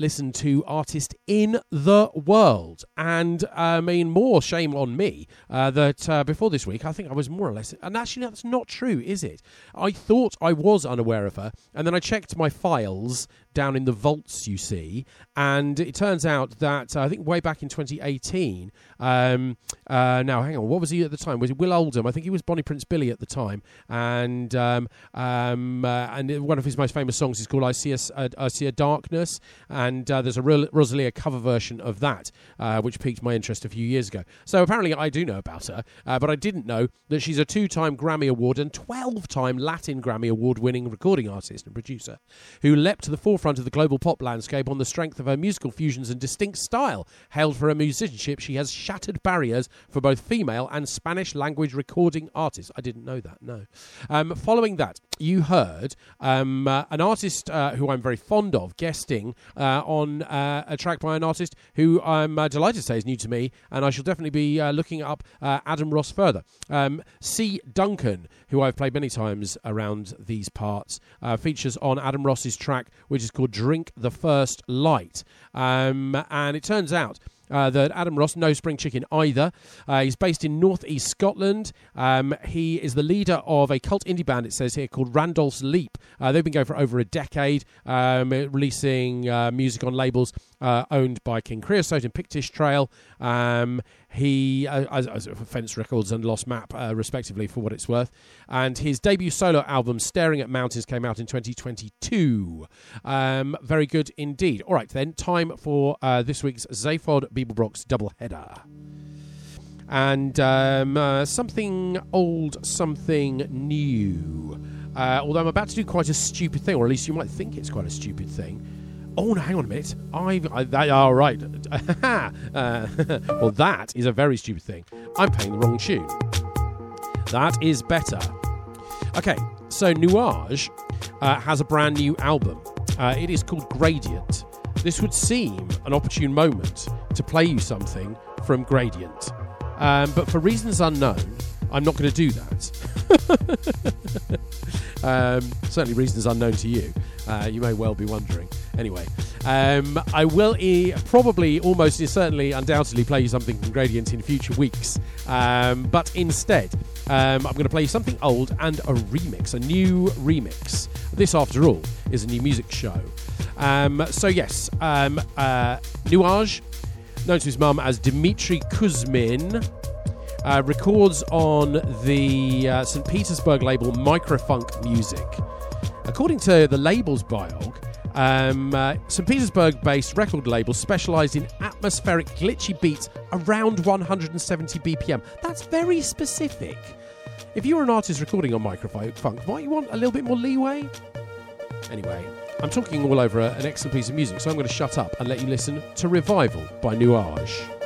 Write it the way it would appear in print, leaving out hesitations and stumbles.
listened to artist in the world. And more shame on me that before this week, I think I was more or less, and actually that's not true, is it? I thought I was unaware of her, and then I checked my files down in the vaults, you see, and it turns out that I think way back in 2018, now hang on, what was he at the time? Was it Will Oldham? I think he was Bonnie Prince Billy at the time, and one of his most famous songs is called I See a Darkness, and there's a Rosalia cover version of that, which piqued my interest a few years ago. So apparently I do know about her, but I didn't know that she's a 2-time Grammy Award and 12-time Latin Grammy Award-winning recording artist and producer who leapt to the forefront of the global pop landscape on the strength of her musical fusions and distinct style. Hailed for her musicianship, she has shattered barriers for both female and Spanish language recording artists. I didn't know that, no. Following that, you heard an artist who I'm very fond of guesting on a track by an artist who I'm delighted to say is new to me, and I shall definitely be looking up Adam Ross further. C. Duncan, who I've played many times around these parts, features on Adam Ross's track, which is called Drink the First Light. And it turns out that Adam Ross, no spring chicken either. He's based in northeast Scotland. He is the leader of a cult indie band, it says here, called Randolph's Leap. They've been going for over a decade, releasing music on labels owned by King Creosote and Pictish Trail. He as Fence Records and Lost Map, respectively, for what it's worth. And his debut solo album, Staring at Mountains, came out in 2022. Very good indeed. All right, then, time for this week's Zaphod Beeblebrox doubleheader. And something old, something new. Although I'm about to do quite a stupid thing, or at least you might think it's quite a stupid thing. Oh, no, hang on a minute. All right. Well, that is a very stupid thing. I'm playing the wrong tune. That is better. Okay, so Nuage has a brand new album. It is called Gradient. This would seem an opportune moment to play you something from Gradient. But for reasons unknown, I'm not going to do that. Certainly reasons unknown to you. You may well be wondering. Anyway, I will probably, almost certainly, undoubtedly play you something from Gradient in future weeks. But instead, I'm going to play you something old and a remix, a new remix. This, after all, is a new music show. So yes, Nuage, known to his mum as Dmitry Kuzmin, records on the St. Petersburg label Microfunk Music. According to the label's biog, St. Petersburg-based record label specialised in atmospheric glitchy beats around 170 BPM. That's very specific. If you were an artist recording on Microfunk, might you want a little bit more leeway? Anyway, I'm talking all over an excellent piece of music, so I'm going to shut up and let you listen to Revival by Nuage.